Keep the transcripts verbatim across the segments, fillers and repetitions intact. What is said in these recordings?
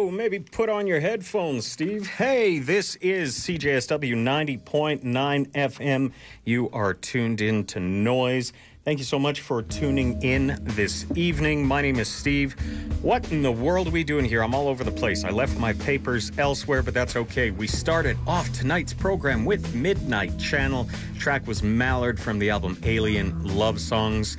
Whoa, maybe put on your headphones, Steve. Hey, this is C J S W ninety point nine F M. You are tuned in to Noise. Thank you so much for tuning in this evening. My name is Steve. What in the world are we doing here? I'm all over the place. I left my papers elsewhere, but that's okay. We started off tonight's program with Midnight Channel. The track was Mallard from the album Alien Love Songs.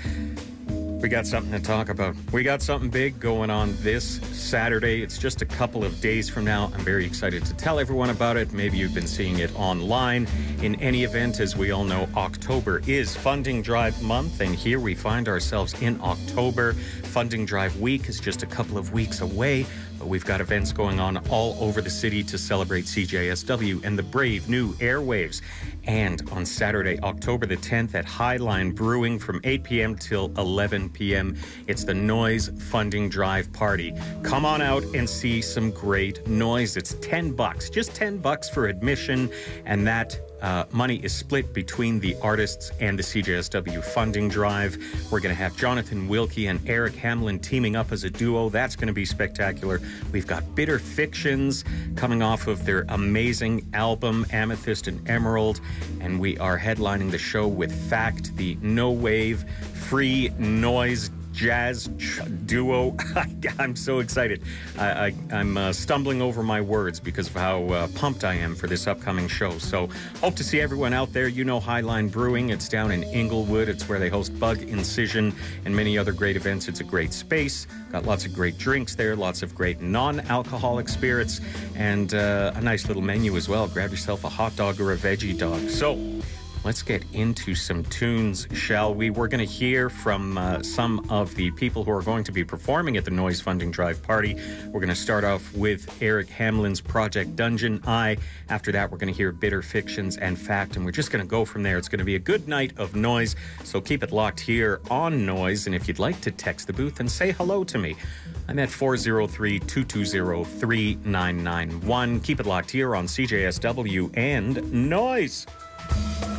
We got something to talk about. We got something big going on this Saturday. It's just a couple of days from now. I'm very excited to tell everyone about it. Maybe you've been seeing it online. In any event, as we all know, October is Funding Drive Month, and here we find ourselves in October. Funding Drive Week is just a couple of weeks away, but we've got events going on all over the city to celebrate C J S W and the brave new airwaves. And on Saturday, October the tenth at Highline Brewing from eight p.m. till eleven p.m., it's the Noise Funding Drive Party. Come on out and see some great noise. It's ten bucks, just ten bucks for admission, and that Uh, money is split between the artists and the C J S W funding drive. We're going to have Jonathan Wilkie and Eric Hamlin teaming up as a duo. That's going to be spectacular. We've got Bitter Fictions coming off of their amazing album, Amethyst and Emerald. And we are headlining the show with Fact, the no-wave, free noise jazz duo. I'm so excited. I, I, I'm uh, stumbling over my words because of how uh, pumped I am for this upcoming show. So hope to see everyone out there. You know Highline Brewing. It's down in Inglewood. It's where they host Bug Incision and many other great events. It's a great space. Got lots of great drinks there, lots of great non-alcoholic spirits, and uh, a nice little menu as well. Grab yourself a hot dog or a veggie dog. So let's get into some tunes, shall we? We're going to hear from uh, some of the people who are going to be performing at the Noise Funding Drive Party. We're going to start off with Eric Hamlin's Project Dungeon Eye. After that, we're going to hear Bitter Fictions and Fact, and we're just going to go from there. It's going to be a good night of noise, so keep it locked here on Noise. And if you'd like to text the booth and say hello to me, I'm at four oh three, two two zero, three nine nine one. Keep it locked here on C J S W and Noise.